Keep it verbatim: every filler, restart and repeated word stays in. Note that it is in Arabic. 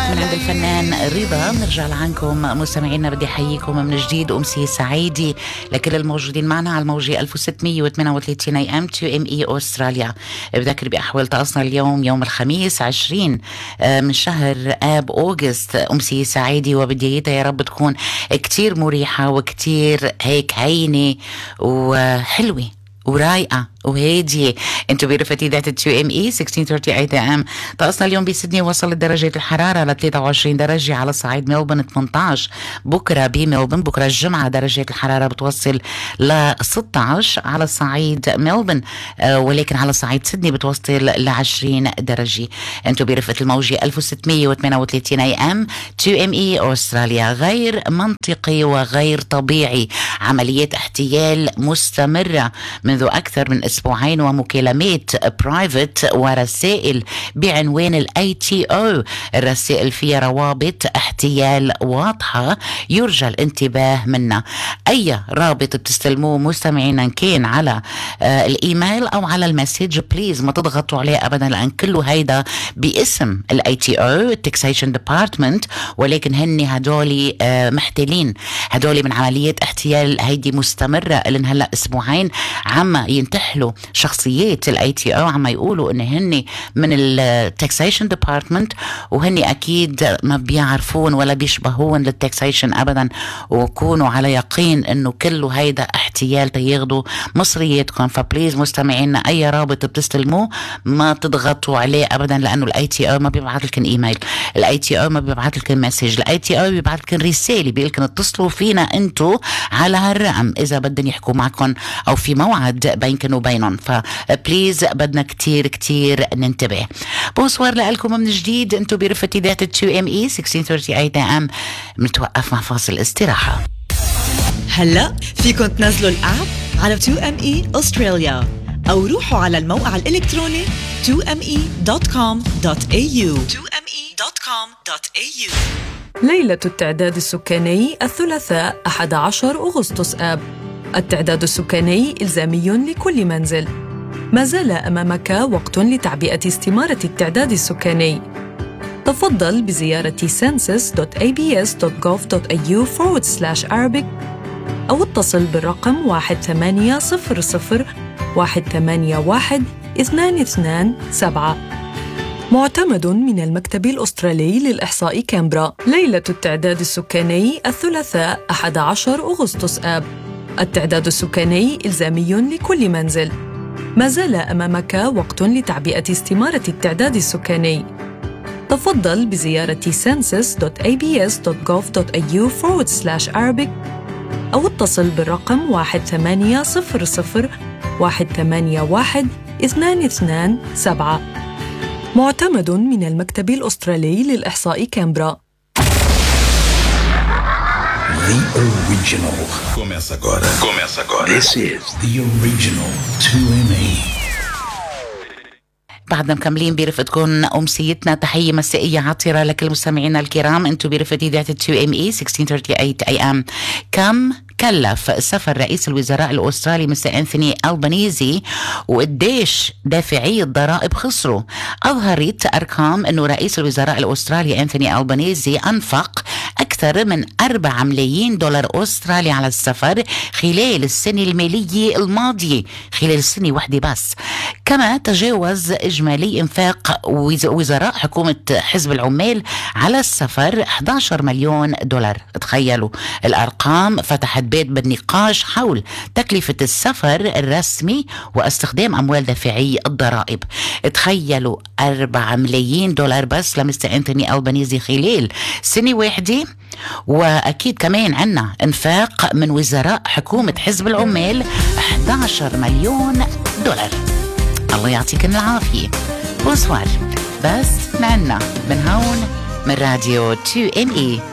من عند الفنان رضا. نرجع لعنكم مستمعينا، بدي أحييكم من جديد أمسية سعيدة لكل الموجودين معنا على الموجة ألف وستمية وثمانية وثلاثين اي ام تو ام اي أستراليا. بذكر بأحوال طقسنا اليوم يوم الخميس عشرين من شهر آب أوغست. أمسية سعيدة وبدايتها يا رب تكون كتير مريحة وكتير هيك هينة وحلوة ورايقة وهادية. انتو برفتي ذات تو ام اي ستة عشر ثلاثين اي ام. طقسنا اليوم بسيدني وصلت درجة الحرارة ل ثلاثة وعشرين درجة، على صعيد ملبون ثمانية عشر. بكرة بملبون بكرة الجمعة درجة الحرارة بتوصل ل ستة عشر على صعيد ملبون، آه ولكن على صعيد سيدني بتوصل ل عشرين درجة. انتو برفت الموجة ألف وستمية وثمانية وثلاثين اي ام تو ام اي أستراليا. غير منطقي وغير طبيعي، عملية احتيال مستمرة منذ أكثر من أسبوعين، ومكالمات برايفت ورسائل بعنوان الاي تي او. الرسائل فيها روابط احتيال واضحة يرجى الانتباه منها. أي رابط بتستلموه مستمعينا كان على آه الإيميل أو على المسج، بليز ما تضغطوا عليه أبدا، لأن كله هيدا باسم الاي تي او Taxation Department، ولكن هني هدولي آه محتلين، هدولي من عمليات احتيال هيدي مستمرة اللي هلا أسبوعين عم ينتحلوا شخصيات الاي تي او، عم يقولوا ان هن من التاكسيشن ديبارتمنت، وهن اكيد ما بيعرفون ولا بيشبهون للتاكسيشن ابدا، وكونوا على يقين انه كله هيدا احتيال تياخدوا مصرياتكم. فبليز مستمعينا، اي رابط بتستلموه ما تضغطوا عليه ابدا، لانه الاي تي او ما بيبعث لكم ايميل، الاي تي او ما بيبعث لكم مسج، الاي تي او بيبعث لكم رساله بيقول لكم اتصلوا فينا انتو على هالرقم اذا بدهم يحكوا معكم او في موعد بينكم وبينهم. فبليز بدنا كتير كتير ننتبه. بونسوار لكم من جديد، انتو برفتي ذات تو ام اي ستة عشر ثلاثين اي ام. بنتوقف مع فاصل استراحة. هلا فيكن تنزلوا الاب على تو ام اي أستراليا او روحوا على الموقع الالكتروني تو ام اي دوت كوم دوت اي يو تو ام اي دوت كوم دوت اي يو. ليلة التعداد السكاني الثلاثاء أحد عشر أغسطس آب. التعداد السكاني إلزامي لكل منزل. ما زال أمامك وقت لتعبئة استمارة التعداد السكاني. تفضل بزيارة census دوت a b s دوت gov دوت a u forward slash arabic أو اتصل بالرقم واحد ثمانية صفر صفر واحد ثمانية واحد اثنان اثنان سبعة. معتمد من المكتب الأسترالي للإحصاء كامبرا. ليلة التعداد السكاني الثلاثاء أحد عشر أغسطس آب. التعداد السكاني إلزامي لكل منزل. ما زال أمامك وقت لتعبئة استمارة التعداد السكاني. تفضل بزيارة census دوت a b s دوت gov دوت a u forward slash arabic أو اتصل بالرقم واحد ثمانية صفر صفر واحد ثمانية واحد اثنان اثنان سبعة. معتمد من المكتب الأسترالي للإحصاء كامبرا. The original. Começa agora. Começa agora. This is the original تو ام اي. بعدنا مكملين برفقتكم أمسيتنا. تحية مسائية عطرة لكل مستمعينا الكرام، انتو برفقتي ذات تو ام اي ستة عشر ثلاثين اي ام. كم كلف سفر رئيس الوزراء الأسترالي مستر أنثوني ألبانيزي، وقديش دافعي الضرائب خسروا؟ أظهرت أرقام أنه رئيس الوزراء الأسترالي أنثوني ألبانيزي أنفق أكثر من أربعة ملايين دولار أسترالي على السفر خلال السنة المالية الماضية، خلال السنة واحدة بس. كما تجاوز إجمالي إنفاق وزراء حكومة حزب العمال على السفر أحد عشر مليون دولار. تخيلوا الأرقام، فتحت بيت بالنقاش حول تكلفة السفر الرسمي واستخدام أموال دافعي الضرائب. تخيلوا أربعة ملايين دولار بس لمستر أنثوني ألبانيزي خلال سنة واحدة. وأكيد كمان عنا انفاق من وزراء حكومة حزب العمال أحد عشر مليون دولار. الله يعطيكم العافية. بونسوار. بس معنا من هون من راديو تو ام اي